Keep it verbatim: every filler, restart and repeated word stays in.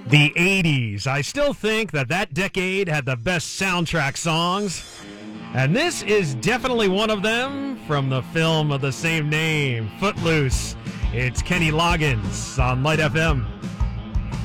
The eighties. I still think that that decade had the best soundtrack songs. And this is definitely one of them from the film of the same name, Footloose. It's Kenny Loggins on Light F M.